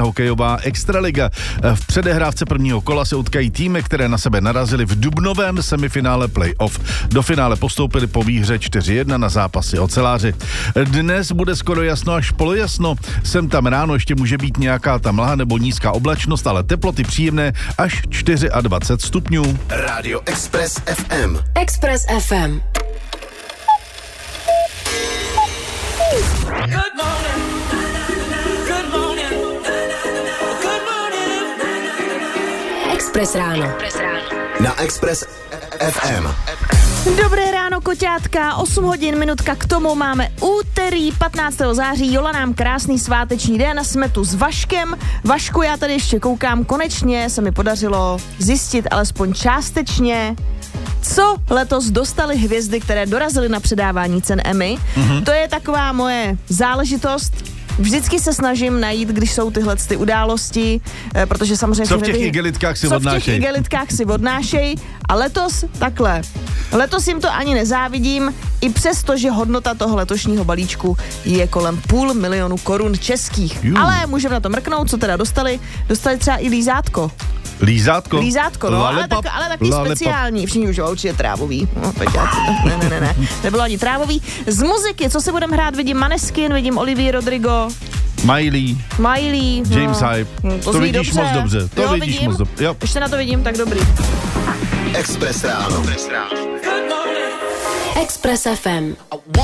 hokejová extraliga. V předehrávce prvního kola se utkají týmy, které na sebe narazily v dubnovém semifinále playoff. Do finále postoupili po výhře 4-1 na zápasy oceláři. Dnes bude skoro jasno až polojasno. Sem tam ráno ještě může být nějaká ta mlha nebo nízká oblačnost, ale teploty příjemné až 24 stupňů. Radio Express FM. Express FM. Express ráno. Na Express FM. Dobré ráno, koťátka, 8 hodin, minutka k tomu, máme úterý 15. září, Jola nám krásný sváteční den, jsme tu s Vaškem. Vašku, já tady ještě koukám, konečně se mi podařilo zjistit alespoň částečně, co letos dostali hvězdy, které dorazily na předávání cen Emmy. To je taková moje záležitost. Vždycky se snažím najít, když jsou tyhle ty události, protože samozřejmě... Co v těch igelitkách si odnášej. Co v těch igelitkách si odnášej a letos takhle. Letos jim to ani nezávidím, i přesto, že hodnota toho letošního balíčku je kolem 500 000 korun českých. Ale můžeme na to mrknout, co teda dostali. Dostali třeba i lízátko. Lízátko, no, ale taky speciální. Všichni už určitě trávový. No, ne. Nebylo ani trávový. Z muziky, co si budeme hrát, vidím Maneskin, vidím Olivia Rodrigo. Miley, James Hype. To vidíš moc dobře. Jo. Ještě na to vidím, tak dobrý. Express ráno. Express FM.